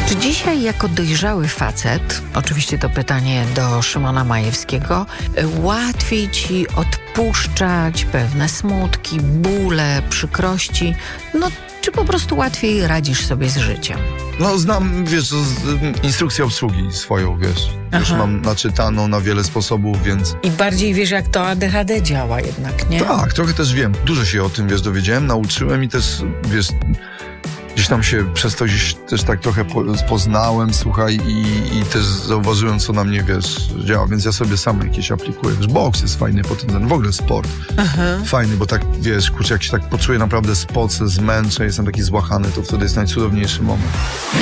Czy dzisiaj jako dojrzały facet, oczywiście to pytanie do Szymona Majewskiego, łatwiej ci odpuszczać pewne smutki, bóle, przykrości, czy po prostu łatwiej radzisz sobie z życiem? Znam, instrukcję obsługi swoją, Już mam naczytaną na wiele sposobów, więc... I bardziej wiesz, jak to ADHD działa jednak, nie? Tak, trochę też wiem. Dużo się o tym, dowiedziałem, nauczyłem i też, gdzieś tam się przez to gdzieś też tak trochę poznałem, słuchaj, i też zauważyłem, co na mnie, działa, więc ja sobie sam jakieś aplikuję. Boks jest fajny potem, w ogóle sport. Fajny, bo tak, jak się tak poczuję naprawdę spocę, zmęczę, jestem taki złachany, to wtedy jest najcudowniejszy moment.